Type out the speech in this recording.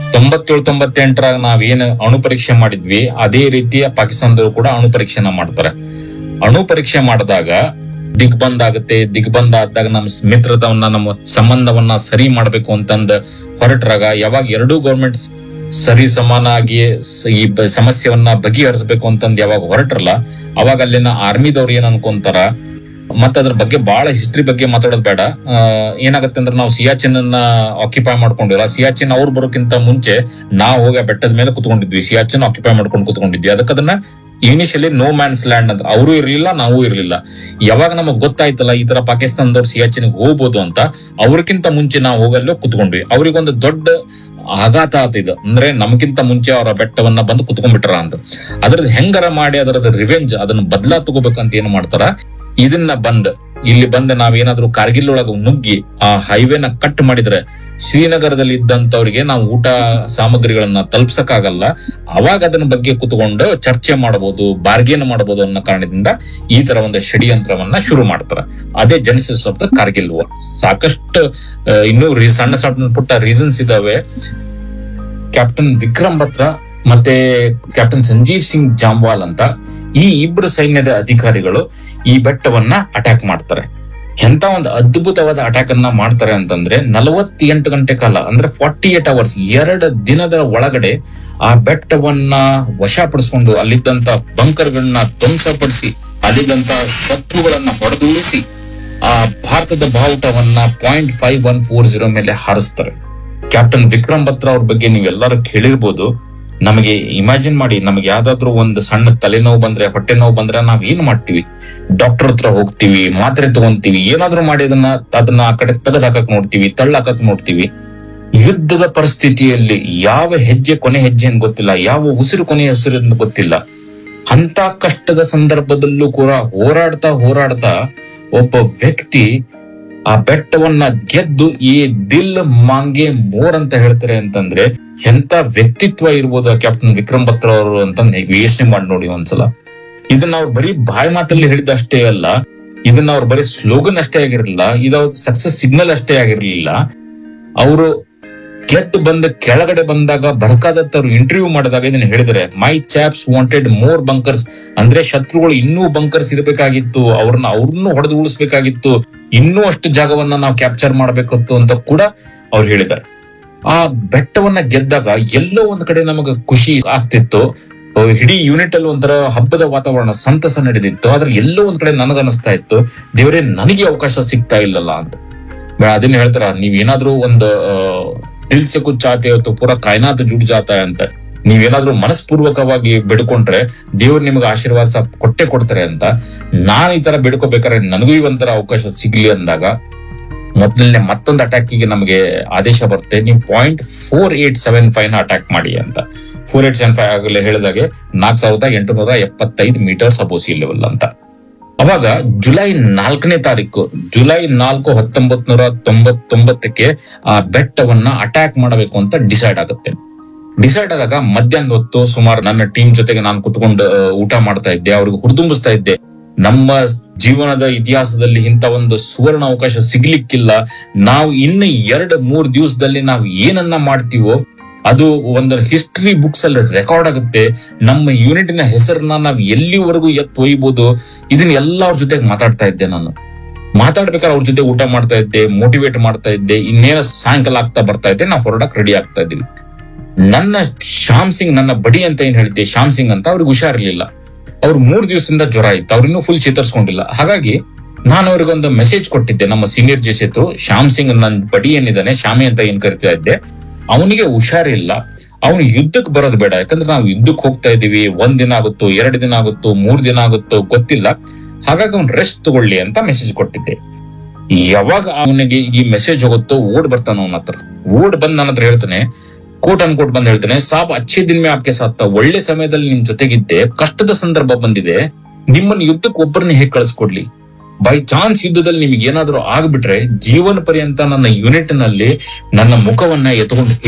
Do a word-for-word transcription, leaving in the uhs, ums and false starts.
ತೊಂಬತ್ತೇಳು ತೊಂಬತ್ತೆಂಟರಾಗ ನಾವೇನು ಅಣು ಪರೀಕ್ಷೆ ಮಾಡಿದ್ವಿ ಅದೇ ರೀತಿಯ ಪಾಕಿಸ್ತಾನದವರು ಕೂಡ ಅಣು ಪರೀಕ್ಷೆನ ಮಾಡ್ತಾರೆ. ಅಣು ಪರೀಕ್ಷೆ ಮಾಡಿದಾಗ ದಿಗ್ಬಂಧ ಆಗುತ್ತೆ. ದಿಗ್ಬಂಧ ಆದಾಗ ನಮ್ಮ ಮಿತ್ರದವನ್ನ ನಮ್ಮ ಸಂಬಂಧವನ್ನ ಸರಿ ಮಾಡ್ಬೇಕು ಅಂತಂದ ಹೊರಟ್ರಾಗ ಯಾವಾಗ ಎರಡೂ ಗೌರ್ಮೆಂಟ್ ಸರಿ ಸಮಾನಾಗಿ ಈ ಸಮಸ್ಯೆವನ್ನ ಬಗೆಹರಿಸಬೇಕು ಅಂತಂದ್ ಯಾವಾಗ ಹೊರಟ್ರಲ್ಲ ಅವಾಗ ಅಲ್ಲಿನ ಆರ್ಮಿದವ್ರು ಏನ್ ಅನ್ಕೊಂತಾರ, ಮತ್ತ ಅದ್ರ ಬಗ್ಗೆ ಬಹಳ ಹಿಸ್ಟ್ರಿ ಬಗ್ಗೆ ಮಾತಾಡೋದ್ ಬೇಡ. ಅಹ್ ಏನಾಗತ್ತೆ ಅಂದ್ರೆ ನಾವು ಸಿಯಾಚಿನ್ ಅನ್ನ ಆಕ್ಯುಪೈ ಮಾಡ್ಕೊಂಡಿಲ್ಲ. ಸಿಯಾಚಿನ್ ಅವ್ರು ಬರೋಕ್ಕಿಂತ ಮುಂಚೆ ನಾವು ಹೋಗಿ ಬೆಟ್ಟದ ಮೇಲೆ ಕುತ್ಕೊಂಡಿದ್ವಿ, ಸಿಯಾಚಿನ್ ಆಕ್ಯುಪೈ ಮಾಡ್ಕೊಂಡು ಕುತ್ಕೊಂಡಿದ್ವಿ. ಅದಕ್ಕೆ ಅದನ್ನ ಇನಿಷಿಯಲಿ ನೋ ಮ್ಯಾನ್ಸ್ ಲ್ಯಾಂಡ್ ಅಂತ ಅವರು ಇರ್ಲಿಲ್ಲ, ನಾವು ಇರ್ಲಿಲ್ಲ. ಯಾವಾಗ ನಮಗ್ ಗೊತ್ತಾಯ್ತಲ್ಲ ಈ ತರ ಪಾಕಿಸ್ತಾನದವ್ರು ಸಿಯಾಚಿನ್ಗೆ ಹೋಗ್ಬೋದು ಅಂತ, ಅವ್ರಕ್ಕಿಂತ ಮುಂಚೆ ನಾವು ಹೋಗಲ್ಲೋ ಕುತ್ಕೊಂಡ್ವಿ. ಅವ್ರಿಗೊಂದು ದೊಡ್ಡ ಆಘಾತ ಆತಿದ, ಅಂದ್ರೆ ನಮ್ಗಿಂತ ಮುಂಚೆ ಅವರ ಬೆಟ್ಟವನ್ನ ಬಂದು ಕುತ್ಕೊಂಡ್ಬಿಟ್ರ ಅಂತ. ಅದ್ರದ್ದು ಹೆಂಗಾರ ಮಾಡಿ ಅದರದ ರಿವೆಂಜ್ ಅದನ್ನ ಬದಲಾ ತಗೋಬೇಕಂತ ಏನ್ ಮಾಡ್ತಾರ, ಇದನ್ನ ಬಂದ್ ಇಲ್ಲಿ ಬಂದ್ ನಾವೇನಾದ್ರೂ ಕಾರ್ಗಿಲ್ ಒಳಗ ನುಗ್ಗಿ ಆ ಹೈವೇನ ಕಟ್ ಮಾಡಿದ್ರೆ ಶ್ರೀನಗರದಲ್ಲಿ ಇದ್ದಂತವ್ರಿಗೆ ನಾವು ಊಟ ಸಾಮಗ್ರಿಗಳನ್ನ ತಲುಪ್ಸಕ್ಕಾಗಲ್ಲ. ಅವಾಗ ಅದನ್ನ ಬಗ್ಗೆ ಕುತ್ಕೊಂಡು ಚರ್ಚೆ ಮಾಡಬಹುದು, ಬಾರ್ಗೇನ್ ಮಾಡಬಹುದು ಅನ್ನೋ ಕಾರಣದಿಂದ ಈ ತರ ಒಂದು ಷಡ್ಯಂತ್ರವನ್ನ ಶುರು ಮಾಡ್ತಾರ. ಅದೇ Genesis of the Kargil war. ಸಾಕಷ್ಟು ಇನ್ನೂ ಸಣ್ಣ ಸಣ್ಣ ಪುಟ್ಟ ರೀಸನ್ಸ್ ಇದಾವೆ. ಕ್ಯಾಪ್ಟನ್ ವಿಕ್ರಮ್ ಬತ್ರಾ ಮತ್ತೆ ಕ್ಯಾಪ್ಟನ್ ಸಂಜೀವ್ ಸಿಂಗ್ ಜಾಮ್ವಾಲ್ ಅಂತ ಈ ಇಬ್ರು ಸೈನ್ಯದ ಅಧಿಕಾರಿಗಳು ಈ ಬೆಟ್ಟವನ್ನ ಅಟ್ಯಾಕ್ ಮಾಡ್ತಾರೆ. ಎಂತ ಒಂದು ಅದ್ಭುತವಾದ ಅಟ್ಯಾಕ್ ಅನ್ನ ಮಾಡ್ತಾರೆ ಅಂತಂದ್ರೆ ನಲವತ್ತೆಂಟು ಗಂಟೆ ಕಾಲ ಅಂದ್ರೆ ಫಾರ್ಟಿ ಏಟ್ ಅವರ್ಸ್ ಎರಡು ದಿನದ ಒಳಗಡೆ ಆ ಬೆಟ್ಟವನ್ನ ವಶಪಡಿಸಿಕೊಂಡು ಅಲ್ಲಿದ್ದಂತ ಬಂಕರ್ಗಳನ್ನ ಧ್ವಂಸಪಡಿಸಿ ಅಲ್ಲಿದ್ದಂತ ಶತ್ರುಗಳನ್ನ ಹೊಡೆದುಳಿಸಿ ಆ ಭಾರತದ ಬಾವುಟವನ್ನ point five one four zero ಮೇಲೆ ಹಾರಿಸ್ತಾರೆ. ಕ್ಯಾಪ್ಟನ್ ವಿಕ್ರಮ್ ಬತ್ರಾ ಅವ್ರ ಬಗ್ಗೆ ನೀವೆಲ್ಲರೂ ಕೇಳಿರ್ಬೋದು. ನಮಗೆ ಇಮ್ಯಾಜಿನ್ ಮಾಡಿ, ನಮ್ಗೆ ಯಾವ್ದಾದ್ರು ಒಂದು ಸಣ್ಣ ತಲೆನೋವು ಬಂದ್ರೆ ಹೊಟ್ಟೆ ನೋವು ಬಂದ್ರೆ ನಾವ್ ಏನ್ ಮಾಡ್ತೀವಿ? ಡಾಕ್ಟರ್ ಹತ್ರ ಹೋಗ್ತಿವಿ, ಮಾತ್ರೆ ತಗೊಂತೀವಿ, ಏನಾದ್ರು ಮಾಡಿ ಅದನ್ನ ಅದನ್ನ ಆ ಕಡೆ ತೆಗೆದ್ ಹಾಕಕ್ ನೋಡ್ತೀವಿ, ತಳ್ಳಾಕಕ್ ನೋಡ್ತೀವಿ. ಯುದ್ಧದ ಪರಿಸ್ಥಿತಿಯಲ್ಲಿ ಯಾವ ಹೆಜ್ಜೆ ಕೊನೆ ಹೆಜ್ಜೆ ಅಂತ ಗೊತ್ತಿಲ್ಲ, ಯಾವ ಉಸಿರು ಕೊನೆ ಉಸಿರು ಅಂತ ಗೊತ್ತಿಲ್ಲ. ಅಂತ ಕಷ್ಟದ ಸಂದರ್ಭದಲ್ಲೂ ಕೂಡ ಹೋರಾಡ್ತಾ ಹೋರಾಡ್ತಾ ಒಬ್ಬ ವ್ಯಕ್ತಿ ಆ ಬೆಟ್ಟವನ್ನ ಗೆದ್ದು ಈ ದಿಲ್ ಮಾಂಗೆ ಮೋರ್ ಅಂತ ಹೇಳ್ತಾರೆ ಅಂತಂದ್ರೆ ಎಂತ ವ್ಯಕ್ತಿತ್ವ ಇರ್ಬೋದು ಕ್ಯಾಪ್ಟನ್ ವಿಕ್ರಮ್ ಬತ್ರಾ ಅವರು ಅಂತ ಯೋಚನೆ ಮಾಡಿ ನೋಡಿ ಒಂದ್ಸಲ. ಇದನ್ನ ಅವ್ರು ಬರೀ ಬಾಯಿ ಮಾತಲ್ಲಿ ಹೇಳಿದ ಅಷ್ಟೇ ಅಲ್ಲ, ಇದನ್ನ ಅವ್ರು ಬರೀ ಸ್ಲೋಗನ್ ಅಷ್ಟೇ ಆಗಿರ್ಲಿಲ್ಲ, ಇದಾವ್ ಸಕ್ಸಸ್ ಸಿಗ್ನಲ್ ಅಷ್ಟೇ ಆಗಿರ್ಲಿಲ್ಲ. ಅವರು ಗೆದ್ದು ಬಂದ ಕೆಳಗಡೆ ಬಂದಾಗ ಬರ್ಕಾದತ್ ಅವ್ರು ಇಂಟರ್ವ್ಯೂ ಮಾಡಿದಾಗ ಇದನ್ನ ಹೇಳಿದ್ರೆ, ಮೈ ಚಾಪ್ಸ್ ವಾಂಟೆಡ್ ಮೋರ್ ಬಂಕರ್ಸ್, ಅಂದ್ರೆ ಶತ್ರುಗಳು ಇನ್ನೂ ಬಂಕರ್ಸ್ ಇರಬೇಕಾಗಿತ್ತು, ಅವ್ರನ್ನ ಅವ್ರನ್ನೂ ಹೊಡೆದು ಉಳಿಸ್ಬೇಕಾಗಿತ್ತು, ಇನ್ನೂ ಅಷ್ಟು ಜಾಗವನ್ನ ನಾವು ಕ್ಯಾಪ್ಚರ್ ಮಾಡ್ಬೇಕಿತ್ತು ಅಂತ ಕೂಡ ಅವ್ರು ಹೇಳಿದ್ದಾರೆ. ಆ ಬೆಟ್ಟವನ್ನ ಗೆದ್ದಾಗ ಎಲ್ಲೋ ಒಂದ್ ಕಡೆ ನಮಗ ಖುಷಿ ಆಗ್ತಿತ್ತು, ಇಡೀ ಯೂನಿಟ್ ಅಲ್ಲಿ ಒಂಥರ ಹಬ್ಬದ ವಾತಾವರಣ, ಸಂತಸ ನಡೆದಿತ್ತು. ಆದ್ರೆ ಎಲ್ಲೋ ಒಂದ್ ಕಡೆ ನನಗನ್ನಿಸ್ತಾ ಇತ್ತು, ದೇವರೇ ನನಗೆ ಅವಕಾಶ ಸಿಗ್ತಾ ಇಲ್ಲಲ್ಲ ಅಂತ. ಅದನ್ನ ಹೇಳ್ತಾರ, ನೀವ್ ಏನಾದ್ರೂ ಒಂದು ದಿಲ್ ಸೆ ಕುಚ್ ಚಾತೆ ಹೊತ್ತು ಪೂರಾ ಕಾಯ್ನಾತ್ ಜುಡ್ ಜಾತ ಅಂತ, ನೀವೇನಾದ್ರೂ ಮನಸ್ಪೂರ್ವಕವಾಗಿ ಬೇಡ್ಕೊಂಡ್ರೆ ದೇವ್ರು ನಿಮ್ಗೆ ಆಶೀರ್ವಾದ ಕೊಟ್ಟೆ ಕೊಡ್ತಾರೆ ಅಂತ. ನಾನ್ ಈ ತರ ಬೇಡ್ಕೋಬೇಕಾದ್ರೆ ನನಗೂ ಒಂಥರ ಅವಕಾಶ ಸಿಗ್ಲಿ ಅಂದಾಗ ಮೊದಲನೇ ಮತ್ತೊಂದು ಅಟ್ಯಾಕಿಗೆ ನಮಗೆ ಆದೇಶ ಬರುತ್ತೆ, ನೀವು point four eight seven five ನ ಅಟ್ಯಾಕ್ ಮಾಡಿ ಅಂತ. ಫೋರ್ ಏಟ್ ಸೆವೆನ್ ಫೈವ್ ಆಗಲೇ ಹೇಳಿದಾಗೆ ನಾಲ್ಕ್ ಸಾವಿರದ ಎಂಟುನೂರ ಎಪ್ಪತ್ತೈದು ಮೀಟರ್ಸ್ ಅಬೋ ಸಿ ಲೆವೆಲ್ ಅಂತ. ಅವಾಗ ಜುಲೈ ನಾಲ್ಕನೇ ತಾರೀಕು ಜುಲೈ ನಾಲ್ಕು ಹತ್ತೊಂಬತ್ ನೂರ ತೊಂಬತ್ತೊಂಬತ್ತಕ್ಕೆ ಆ ಬೆಟ್ಟವನ್ನ ಅಟ್ಯಾಕ್ ಮಾಡಬೇಕು ಅಂತ ಡಿಸೈಡ್ ಆಗುತ್ತೆ. ಡಿಸೈಡ್ ಆದಾಗ ಮಧ್ಯಾಹ್ನದ ಹೊತ್ತು ಸುಮಾರು ನನ್ನ ಟೀಮ್ ಜೊತೆಗೆ ನಾನು ಕುತ್ಕೊಂಡು ಊಟ ಮಾಡ್ತಾ ಇದ್ದೆ, ಅವ್ರಿಗೆ ಹುರಿದುಂಬಿಸ್ತಾ ಇದ್ದೆ, ನಮ್ಮ ಜೀವನದ ಇತಿಹಾಸದಲ್ಲಿ ಇಂಥ ಒಂದು ಸುವರ್ಣ ಅವಕಾಶ ಸಿಗ್ಲಿಕ್ಕಿಲ್ಲ, ನಾವು ಇನ್ನು ಎರಡು ಮೂರ್ ದಿವಸದಲ್ಲಿ ನಾವು ಏನನ್ನ ಮಾಡ್ತೀವೋ ಅದು ಒಂದು ಹಿಸ್ಟರಿ ಬುಕ್ಸ್ ಅಲ್ಲಿ ರೆಕಾರ್ಡ್ ಆಗುತ್ತೆ, ನಮ್ಮ ಯೂನಿಟಿನ ಹೆಸರನ್ನ ನಾವು ಎಲ್ಲಿವರೆಗೂ ಎತ್ತು ಒಯ್ಬೋದು. ಇದನ್ನ ಎಲ್ಲ ಅವ್ರ ಜೊತೆಗೆ ಮಾತಾಡ್ತಾ ಇದ್ದೆ. ನಾನು ಮಾತಾಡ್ಬೇಕಾದ್ರೆ ಅವ್ರ ಜೊತೆ ಊಟ ಮಾಡ್ತಾ ಇದ್ದೆ, ಮೋಟಿವೇಟ್ ಮಾಡ್ತಾ ಇದ್ದೆ. ಇನ್ನೇನ ಸಾಯಂಕಾಲ ಆಗ್ತಾ ಬರ್ತಾ ಇದ್ದೆ, ನಾವು ಹೊರಡಕ್ ರೆಡಿ ಆಗ್ತಾ ಇದ್ವಿ. ನನ್ನ ಶ್ಯಾಮ್ ಸಿಂಗ್, ನನ್ನ ಬಡಿ ಅಂತ ಏನ್ ಹೇಳಿದ್ದೆ ಶ್ಯಾಮ್ ಸಿಂಗ್ ಅಂತ, ಅವ್ರಿಗೆ ಹುಷಾರಿರ್ಲಿಲ್ಲ. ಅವ್ರು ಮೂರ್ ದಿವಸದಿಂದ ಜ್ವರ ಇತ್ತು, ಅವ್ರು ಇನ್ನೂ ಫುಲ್ ಚೇತರಿಸ್ಕೊಂಡಿಲ್ಲ. ಹಾಗಾಗಿ ನಾನು ಅವ್ರಿಗೊಂದು ಮೆಸೇಜ್ ಕೊಟ್ಟಿದ್ದೆ, ನಮ್ಮ ಸೀನಿಯರ್ ಜೇಸಿತ್ತು ಶ್ಯಾಮ್ ಸಿಂಗ್, ನನ್ ಬಡಿ ಏನಿದ್ದಾನೆ ಶಾಮಿ ಅಂತ ಏನ್ ಕರಿತಾ ಇದ್ದೆ, ಅವನಿಗೆ ಹುಷಾರಿಲ್ಲ, ಅವನು ಯುದ್ಧಕ್ಕೆ ಬರೋದು ಬೇಡ, ಯಾಕಂದ್ರೆ ನಾವು ಯುದ್ಧಕ್ಕೆ ಹೋಗ್ತಾ ಇದೀವಿ, ಒಂದ್ ದಿನ ಆಗುತ್ತೋ ಎರಡು ದಿನ ಆಗುತ್ತೋ ಮೂರ್ ದಿನ ಆಗುತ್ತೋ ಗೊತ್ತಿಲ್ಲ, ಹಾಗಾಗಿ ಅವ್ನು ರೆಸ್ಟ್ ತಗೊಳ್ಳಿ ಅಂತ ಮೆಸೇಜ್ ಕೊಟ್ಟಿದ್ದೆ. ಯಾವಾಗ ಅವನಿಗೆ ಈ ಮೆಸೇಜ್ ಹೋಗುತ್ತೋ ಓಡ್ ಬರ್ತಾನ ಅವನ ಹತ್ರ. ಓಡ್ ಬಂದ್ ನನ್ನ ಹತ್ರ ಹೇಳ್ತಾನೆ, ಕೋಟ್ ಅನ್ಕೋಟ್ ಬಂದ್ ಹೇಳ್ತಾನೆ, ಸಾಬ್ ಅಚ್ಚೇ ದಿನ ಮೇ ಆಪ್ಕೆ ಸಾಥ, ಒಳ್ಳೆ ಸಮಯದಲ್ಲಿ ನಿಮ್ ಜೊತೆಗಿದ್ದೆ, ಕಷ್ಟದ ಸಂದರ್ಭ ಬಂದಿದೆ, ನಿಮ್ಮನ್ನ ಯುದ್ಧಕ್ಕೆ ಒಬ್ಬರನ್ನ ಹೇಗೆ ಕಳಿಸ್ಕೊಡ್ಲಿ? ಬೈ ಚಾನ್ಸ್ ಯುದ್ಧದಲ್ಲಿ ನಿಮ್ಗೆ ಏನಾದ್ರು ಆಗ್ಬಿಟ್ರೆ ಜೀವನ ಪರ್ಯಂತ ನನ್ನ ಯೂನಿಟ್ ನಲ್ಲಿ ನನ್ನ ಮುಖವನ್ನ ಎತ್ಕೊಂಡು